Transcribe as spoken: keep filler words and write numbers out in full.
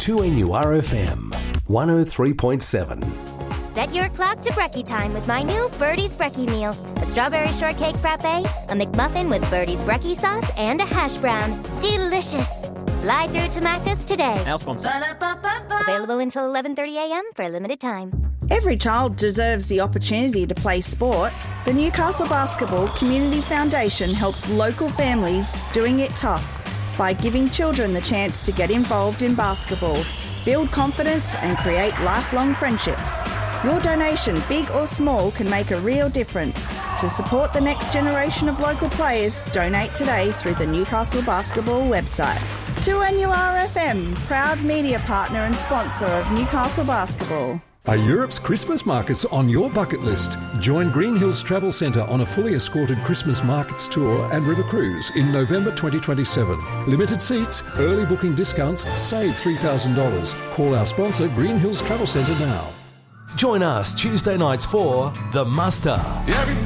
two N U R F M, one oh three point seven. Set your clock to brekkie time with my new Birdie's Brekkie meal. A strawberry shortcake frappe, a McMuffin with Birdie's Brekkie sauce, and a hash brown. Delicious. Fly through to Macca's today. Our sponsor. Available until eleven thirty a.m. for a limited time. Every child deserves the opportunity to play sport. The Newcastle Basketball Community Foundation helps local families doing it tough by giving children the chance to get involved in basketball, build confidence and create lifelong friendships. Your donation, big or small, can make a real difference. To support the next generation of local players, donate today through the Newcastle Basketball website. two N U R F M, proud media partner and sponsor of Newcastle Basketball. Are Europe's Christmas markets on your bucket list? Join Green Hills Travel Centre on a fully escorted Christmas markets tour and river cruise in November twenty twenty-seven. Limited seats, early booking discounts, save three thousand dollars. Call our sponsor Green Hills Travel Centre now. Join us Tuesday nights for The Muster.